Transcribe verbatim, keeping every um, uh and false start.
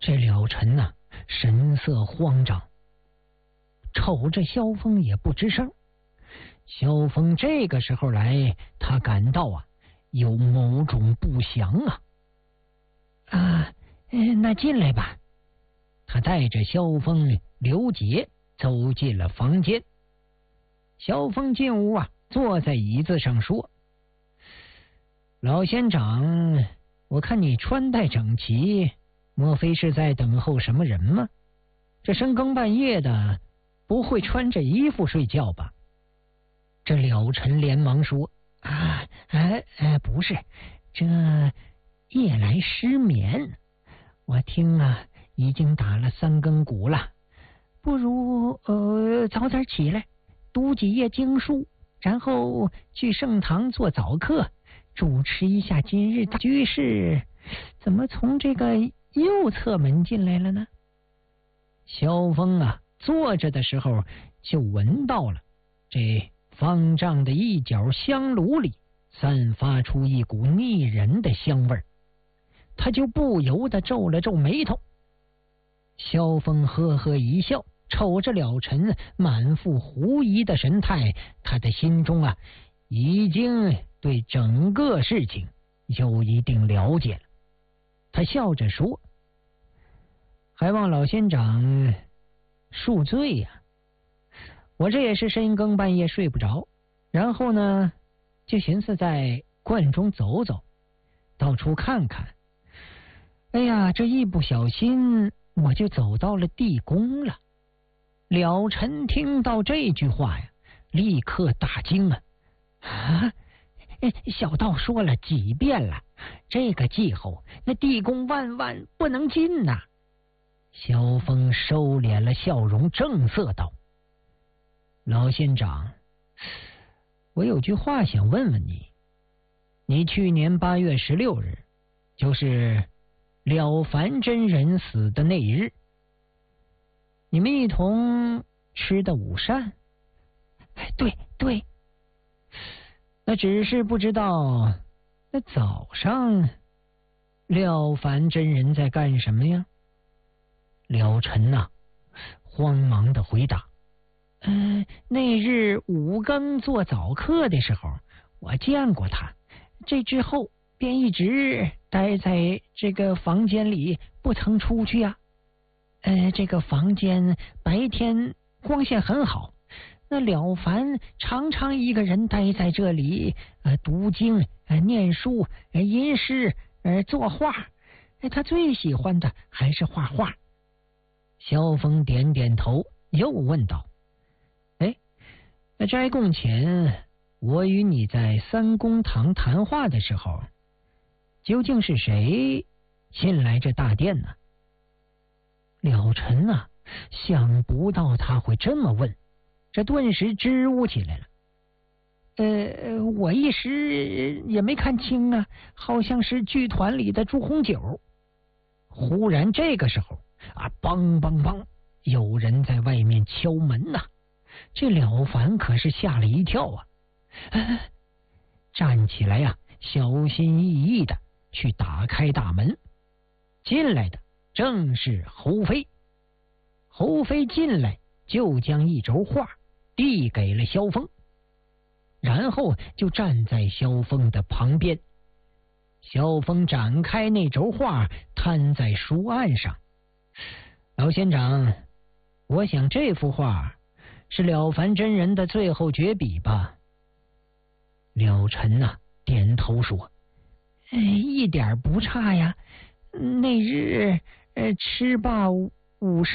这了尘呐、啊，神色慌张，瞅着萧峰也不吱声。萧峰这个时候来，他感到啊，有某种不祥啊。啊，那进来吧。他带着萧峰、刘杰走进了房间。萧峰进屋啊，坐在椅子上说：“老仙长，我看你穿戴整齐，莫非是在等候什么人吗？这深更半夜的，不会穿着衣服睡觉吧？”这了尘连忙说：“啊，哎哎，不是，这夜来失眠，我听啊，已经打了三更鼓了，不如呃早点起来，读几页经书，然后去圣堂做早课，主持一下今日大居士。怎么从这个右侧门进来了呢？”萧峰啊，坐着的时候就闻到了这方丈的一角香炉里散发出一股腻人的香味儿，他就不由得皱了皱眉头。萧峰呵呵一笑，瞅着了尘满腹狐疑的神态，他的心中啊，已经对整个事情有一定了解了。他笑着说：“还望老仙长恕罪呀、啊。我这也是深更半夜睡不着，然后呢，就寻思在观中走走，到处看看。哎呀，这一不小心我就走到了地宫了。”了尘听到这句话呀，立刻大惊啊！啊，小道说了几遍了，这个气候，那地宫万万不能进呐、啊！萧峰收敛了笑容，正色道：“老仙长，我有句话想问问你。你去年八月十六日，就是了凡真人死的那一日，你们一同吃的午膳？”“对对。”“那只是不知道，那早上了凡真人在干什么呀？”了尘呐、啊，慌忙的回答：“嗯、呃，那日五更做早课的时候，我见过他，这之后便一直待在这个房间里，不曾出去呀、啊。呃，这个房间白天光线很好，那了凡常常一个人待在这里，呃，读经、呃，念书、呃，吟诗、呃，作画。呃，他最喜欢的还是画画。”萧峰点点头，又问道：“哎，那斋供前，我与你在三公堂谈话的时候，究竟是谁进来这大殿呢？”了尘啊，想不到他会这么问，这顿时支吾起来了。呃，我一时也没看清啊，好像是剧团里的朱红九。忽然这个时候啊，梆梆梆，有人在外面敲门呐、啊！这了凡可是吓了一跳啊，啊站起来呀、啊，小心翼翼的去打开大门。进来的正是侯飞。侯飞进来就将一轴画递给了萧峰，然后就站在萧峰的旁边。萧峰展开那轴画，摊在书案上。老仙长，我想这幅画是了凡真人的最后绝笔吧？了尘呐、啊，点头说：“哎，一点不差呀。那日呃吃罢午膳。”